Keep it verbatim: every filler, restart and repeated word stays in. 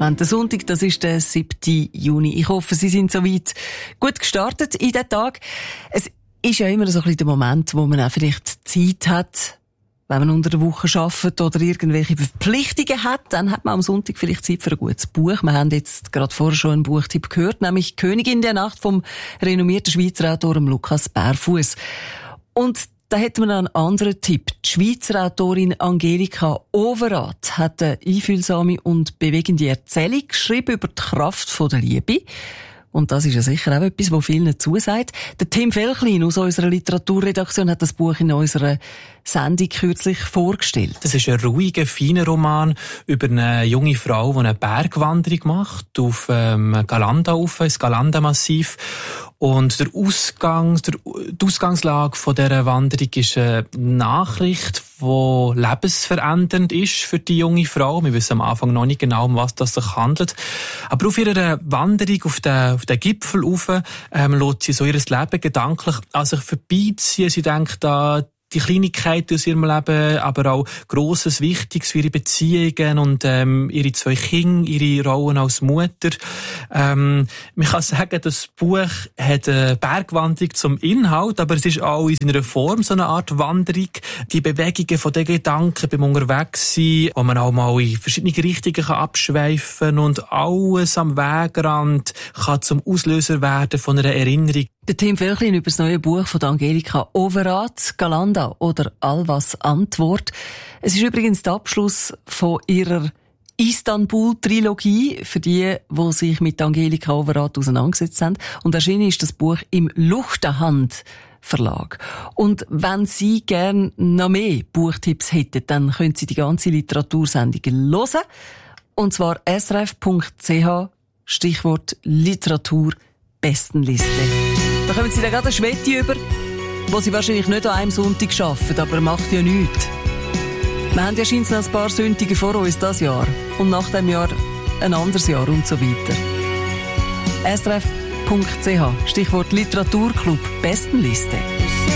Wenn der Sonntag, das ist der siebten Juni. Ich hoffe, Sie sind soweit gut gestartet in den Tag. Es ist ja immer so ein bisschen der Moment, wo man auch vielleicht Zeit hat, wenn man unter der Woche arbeitet oder irgendwelche Verpflichtungen hat, dann hat man am Sonntag vielleicht Zeit für ein gutes Buch. Wir haben jetzt gerade vorher schon einen Buchtipp gehört, nämlich Königin der Nacht vom renommierten Schweizer Autor Lukas Bärfuss. Und da hätten wir noch einen anderen Tipp. Die Schweizer Autorin Angelika Overath hat eine einfühlsame und bewegende Erzählung geschrieben über die Kraft der Liebe. Und das ist ja sicher auch etwas, was vielen zusagt. Der Tim Felchlin aus unserer Literaturredaktion hat das Buch in unserer Sendung kürzlich vorgestellt. Das ist ein ruhiger, feiner Roman über eine junge Frau, die eine Bergwanderung macht auf ähm, Galanda rauf, ins Galanda-Massiv. Und der Ausgang, der, die Ausgangslage von dieser Wanderung ist eine Nachricht, die lebensverändernd ist für die junge Frau. Wir wissen am Anfang noch nicht genau, um was das sich handelt. Aber auf ihrer Wanderung auf den, auf den Gipfel rauf, ähm, lässt sie so ihr Leben gedanklich an sich vorbeiziehen. Sie denkt an die Kleinigkeiten aus ihrem Leben, aber auch Grosses, Wichtiges für ihre Beziehungen und ähm, ihre zwei Kinder, ihre Rollen als Mutter. Ähm, man kann sagen, das Buch hat eine Bergwanderung zum Inhalt, aber es ist auch in seiner Form so eine Art Wanderung. Die Bewegungen von den Gedanken beim Unterwegssein, wo man auch mal in verschiedene Richtungen kann abschweifen und alles am Wegrand kann zum Auslöser werden von einer Erinnerung. Der Tim Felchlin über das neue Buch von Angelika Overath, Galanda oder Alvas Antwort. Es ist übrigens der Abschluss von ihrer Istanbul-Trilogie, für die, die sich mit Angelika Overath auseinandergesetzt haben. Und erschienen ist das Buch im Luchterhand Verlag. Und wenn Sie gerne noch mehr Buchtipps hätten, dann können Sie die ganze Literatursendung hören. Und zwar s r f punkt c h, Stichwort Literatur Bestenliste. Da kommen Sie dann gerade eine Schwette über, wo Sie wahrscheinlich nicht an einem Sonntag arbeiten, aber macht ja nichts. Wir haben ja scheinbar noch ein paar Sündige vor uns dieses Jahr und nach dem Jahr ein anderes Jahr und so weiter. s r f punkt c h, Stichwort Literaturclub Bestenliste.